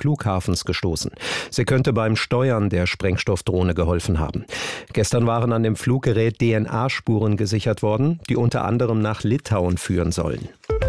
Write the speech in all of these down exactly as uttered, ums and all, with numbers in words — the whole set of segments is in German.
Flughafens gestoßen. Sie könnte beim Steuern der Sprengstoffdrohne geholfen haben. Gestern waren an dem Fluggerät D N A-Spuren gesichert worden, die unter anderem nach Litauen führen sollen.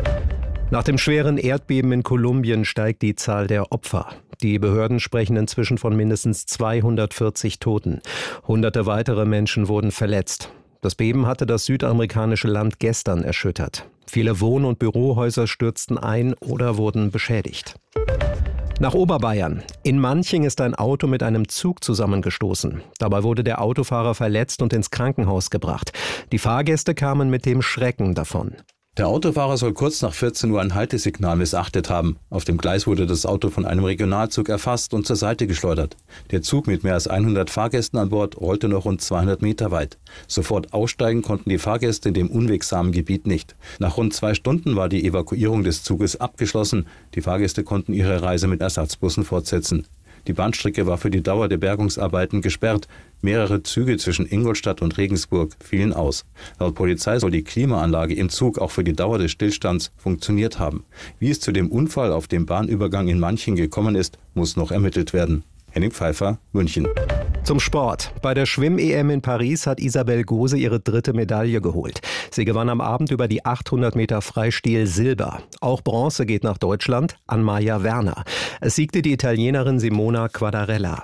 Nach dem schweren Erdbeben in Kolumbien steigt die Zahl der Opfer. Die Behörden sprechen inzwischen von mindestens zweihundertvierzig Toten. Hunderte weitere Menschen wurden verletzt. Das Beben hatte das südamerikanische Land gestern erschüttert. Viele Wohn- und Bürohäuser stürzten ein oder wurden beschädigt. Nach Oberbayern. In Manching ist ein Auto mit einem Zug zusammengestoßen. Dabei wurde der Autofahrer verletzt und ins Krankenhaus gebracht. Die Fahrgäste kamen mit dem Schrecken davon. Der Autofahrer soll kurz nach vierzehn Uhr ein Haltesignal missachtet haben. Auf dem Gleis wurde das Auto von einem Regionalzug erfasst und zur Seite geschleudert. Der Zug mit mehr als hundert Fahrgästen an Bord rollte noch rund zweihundert Meter weit. Sofort aussteigen konnten die Fahrgäste in dem unwegsamen Gebiet nicht. Nach rund zwei Stunden war die Evakuierung des Zuges abgeschlossen. Die Fahrgäste konnten ihre Reise mit Ersatzbussen fortsetzen. Die Bahnstrecke war für die Dauer der Bergungsarbeiten gesperrt. Mehrere Züge zwischen Ingolstadt und Regensburg fielen aus. Laut Polizei soll die Klimaanlage im Zug auch für die Dauer des Stillstands funktioniert haben. Wie es zu dem Unfall auf dem Bahnübergang in Manching gekommen ist, muss noch ermittelt werden. Henning Pfeiffer, München. Zum Sport. Bei der Schwimm-E M in Paris hat Isabel Gose ihre dritte Medaille geholt. Sie gewann am Abend über die achthundert Meter Freistil Silber. Auch Bronze geht nach Deutschland an Maja Werner. Es siegte die Italienerin Simona Quadarella.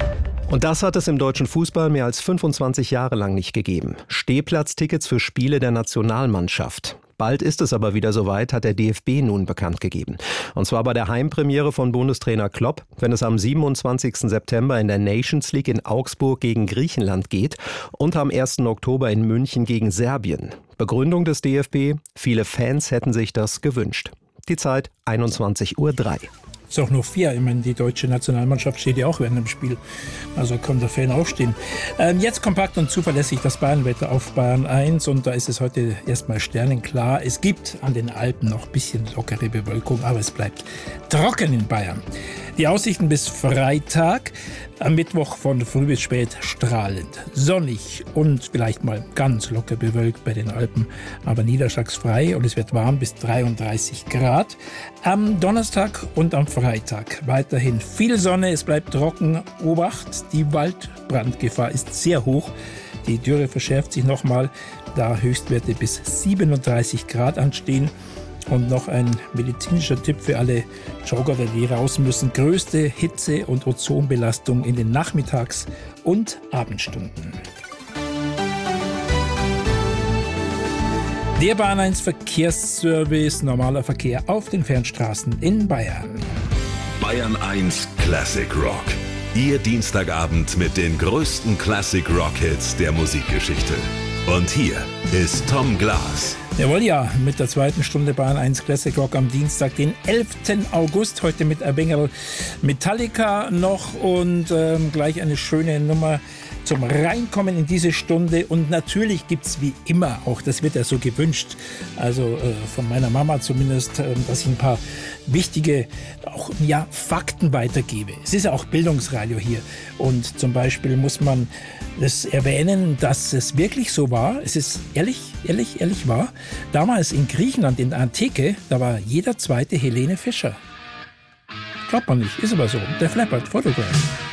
Und das hat es im deutschen Fußball mehr als fünfundzwanzig Jahre lang nicht gegeben. Stehplatztickets für Spiele der Nationalmannschaft. Bald ist es aber wieder soweit, hat der D F B nun bekannt gegeben. Und zwar bei der Heimpremiere von Bundestrainer Klopp, wenn es am siebenundzwanzigsten September in der Nations League in Augsburg gegen Griechenland geht und am ersten Oktober in München gegen Serbien. Begründung des D F B: viele Fans hätten sich das gewünscht. Die Zeit einundzwanzig Uhr drei. Ist auch nur fair. Ich meine, die deutsche Nationalmannschaft steht ja auch während dem Spiel. Also kann der Fan auch stehen. Ähm, jetzt kompakt und zuverlässig das Bayernwetter auf Bayern eins. Und da ist es heute erstmal sternenklar. Es gibt an den Alpen noch ein bisschen lockere Bewölkung, aber es bleibt trocken in Bayern. Die Aussichten bis Freitag, am Mittwoch von früh bis spät strahlend, sonnig und vielleicht mal ganz locker bewölkt bei den Alpen, aber niederschlagsfrei und es wird warm bis dreiunddreißig Grad. Am Donnerstag und am Freitag weiterhin viel Sonne, es bleibt trocken. Obacht, die Waldbrandgefahr ist sehr hoch. Die Dürre verschärft sich nochmal, da Höchstwerte bis siebenunddreißig Grad anstehen. Und noch ein medizinischer Tipp für alle Jogger, die raus müssen. Größte Hitze- und Ozonbelastung in den Nachmittags- und Abendstunden. Der Bahn eins Verkehrsservice, normaler Verkehr auf den Fernstraßen in Bayern. Bayern eins Classic Rock. Ihr Dienstagabend mit den größten Classic Rock Hits der Musikgeschichte. Und hier ist Tom Glas. Jawohl, ja, mit der zweiten Stunde Bayern eins Classic Rock am Dienstag, den elften August. Heute mit Erbengerl Metallica noch und ähm, gleich eine schöne Nummer zum Reinkommen in diese Stunde. Und natürlich gibt's wie immer auch, das wird ja so gewünscht, also äh, von meiner Mama zumindest, äh, dass ich ein paar wichtige auch, ja, Fakten weitergebe. Es ist ja auch Bildungsradio hier und zum Beispiel muss man das erwähnen, dass es wirklich so war. Es ist ehrlich, ehrlich, ehrlich wahr. Damals in Griechenland, in der Antike, da war jeder zweite Helene Fischer. Glaubt man nicht, ist aber so. Der Flappert Photograph.